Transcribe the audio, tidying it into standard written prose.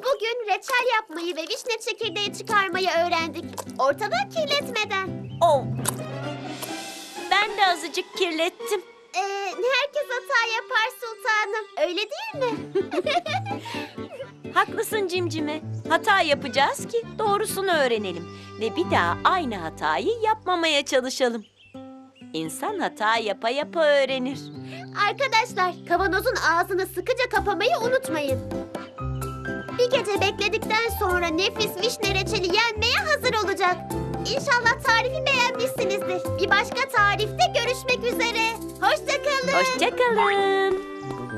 Bugün reçel yapmayı ve vişne çekirdeği çıkarmayı öğrendik. Ortalığı kirletmeden. Oh. Ben de azıcık kirlettim. Herkes hata yapar sultanım. Öyle değil mi? Haklısın Cimcime. Hata yapacağız ki doğrusunu öğrenelim. Ve bir daha aynı hatayı yapmamaya çalışalım. İnsan hata yapa yapa öğrenir. Arkadaşlar, kavanozun ağzını sıkıca kapamayı unutmayın. Bir gece bekledikten sonra nefis vişne reçeli yenmeye hazır olacak. İnşallah tarifi beğenmişsinizdir. Bir başka tarifte görüşmek üzere. Hoşça kalın. Hoşça kalın.